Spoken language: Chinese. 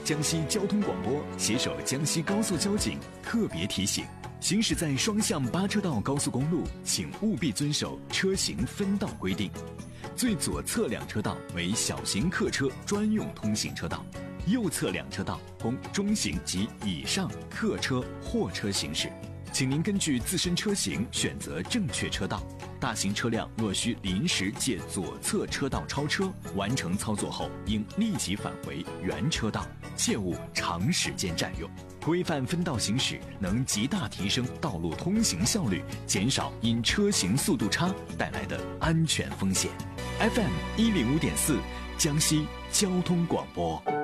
江西交通广播携手江西高速交警特别提醒：行驶在双向8车道高速公路，请务必遵守车行分道规定。最左侧2车道为小型客车专用通行车道，右侧2车道供中型及以上客车、货车行驶。请您根据自身车型选择正确车道。大型车辆若需临时借左侧车道超车，完成操作后应立即返回原车道，切勿长时间占用。规范分道行驶能极大提升道路通行效率，减少因车行速度差带来的安全风险。FM105.4，江西交通广播。